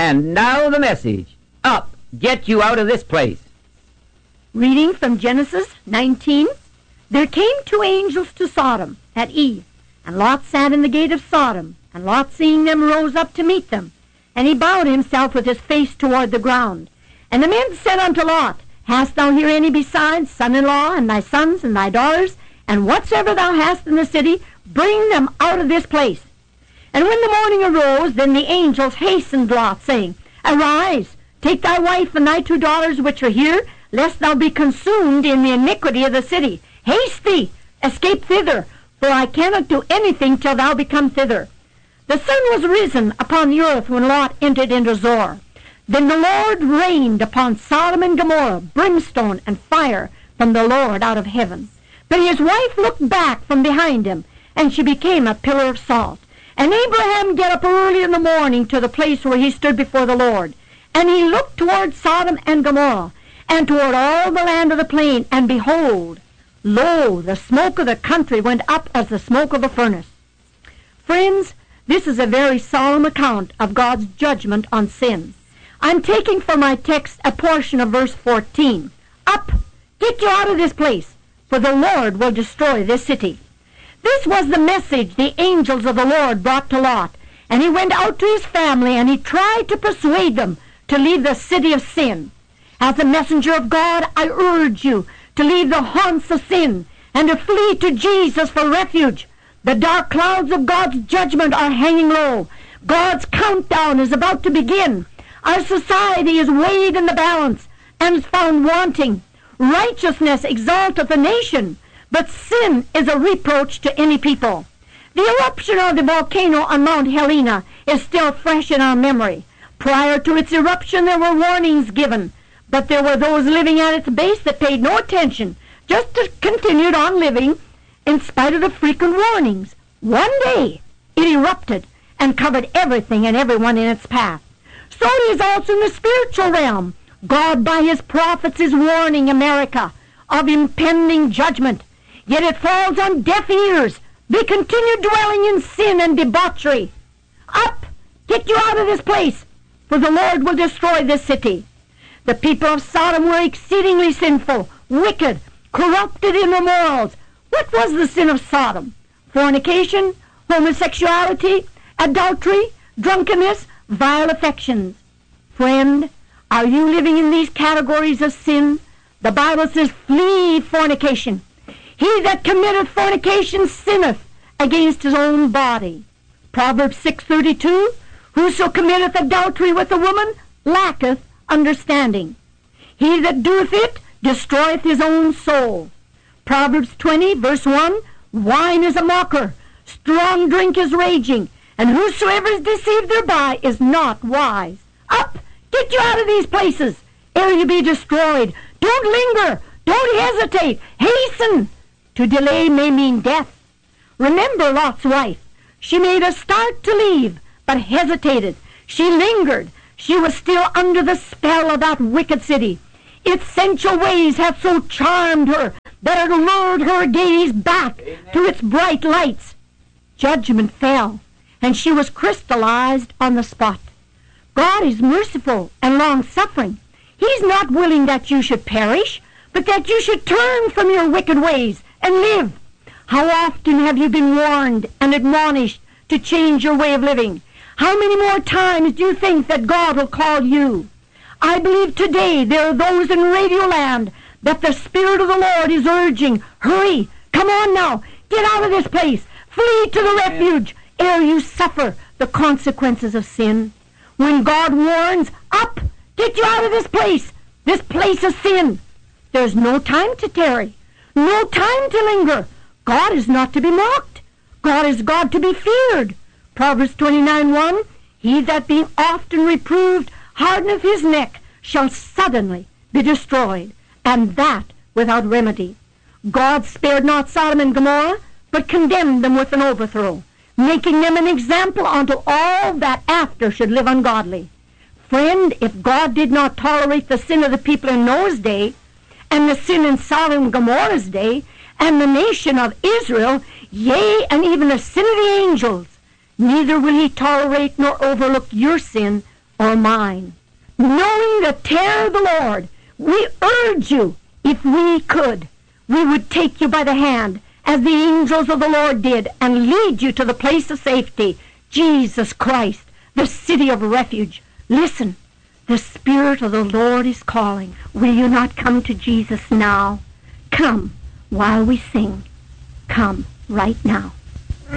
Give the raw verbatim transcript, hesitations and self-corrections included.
And now the message. Up, get you out of this place. Reading from Genesis nineteen. There came two angels to Sodom at eve, and Lot sat in the gate of Sodom. And Lot, seeing them, rose up to meet them. And he bowed himself with his face toward the ground. And the men said unto Lot, Hast thou here any besides son-in-law, and thy sons, and thy daughters? And whatsoever thou hast in the city, bring them out of this place. And when the morning arose, then the angels hastened Lot, saying, Arise, take thy wife and thy two daughters which are here, lest thou be consumed in the iniquity of the city. Haste thee, escape thither, for I cannot do anything till thou become thither. The sun was risen upon the earth when Lot entered into Zoar. Then the Lord rained upon Sodom and Gomorrah brimstone and fire from the Lord out of heaven. But his wife looked back from behind him, and she became a pillar of salt. And Abraham get up early in the morning to the place where he stood before the Lord. And he looked toward Sodom and Gomorrah, and toward all the land of the plain, and behold, lo, the smoke of the country went up as the smoke of a furnace. Friends, this is a very solemn account of God's judgment on sin. I'm taking for my text a portion of verse fourteen. Up, get you out of this place, for the Lord will destroy this city. This was the message the angels of the Lord brought to Lot, and he went out to his family, and he tried to persuade them to leave the city of sin. As a messenger of God, I urge you to leave the haunts of sin and to flee to Jesus for refuge. The dark clouds of God's judgment are hanging low. God's countdown is about to begin. Our society is weighed in the balance and is found wanting. Righteousness exalteth a nation, but sin is a reproach to any people. The eruption of the volcano on Mount Helena is still fresh in our memory. Prior to its eruption, there were warnings given, but there were those living at its base that paid no attention, just continued on living in spite of the frequent warnings. One day, it erupted and covered everything and everyone in its path. So it is also in the spiritual realm. God, by his prophets, is warning America of impending judgment. Yet it falls on deaf ears. They continue dwelling in sin and debauchery. Up! Get you out of this place, for the Lord will destroy this city. The people of Sodom were exceedingly sinful, wicked, corrupted in their morals. What was the sin of Sodom? Fornication, homosexuality, adultery, drunkenness, vile affections. Friend, are you living in these categories of sin? The Bible says, flee fornication. He that committeth fornication sinneth against his own body. Proverbs six thirty-two, whoso committeth adultery with a woman lacketh understanding. He that doeth it destroyeth his own soul. Proverbs twenty, verse one, wine is a mocker, strong drink is raging, and whosoever is deceived thereby is not wise. Up, get you out of these places, ere you be destroyed. Don't linger, don't hesitate, hasten. To delay may mean death. Remember Lot's wife. She made a start to leave, but hesitated. She lingered. She was still under the spell of that wicked city. Its sensual ways had so charmed her that it lured her gaze back Amen. To its bright lights. Judgment fell, and she was crystallized on the spot. God is merciful and long-suffering. He's not willing that you should perish, but that you should turn from your wicked ways and live. How often have you been warned and admonished to change your way of living? How many more times do you think that God will call you? I believe today there are those in Radioland that the Spirit of the Lord is urging, hurry, come on now, get out of this place, flee to the refuge, ere you suffer the consequences of sin. When God warns, up, get you out of this place, this place of sin. There's no time to tarry, no time to linger. God is not to be mocked. God is God to be feared. Proverbs twenty-nine one, he that being often reproved hardeneth his neck shall suddenly be destroyed, and that without remedy. God spared not Sodom and Gomorrah, but condemned them with an overthrow, making them an example unto all that after should live ungodly. Friend, if God did not tolerate the sin of the people in Noah's day, and the sin in Sodom and Gomorrah's day, and the nation of Israel, yea, and even the sin of the angels, neither will he tolerate nor overlook your sin or mine. Knowing the terror of the Lord, we urge you, if we could, we would take you by the hand, as the angels of the Lord did, and lead you to the place of safety, Jesus Christ, the city of refuge. Listen, the Spirit of the Lord is calling. Will you not come to Jesus now? Come while we sing. Come right now.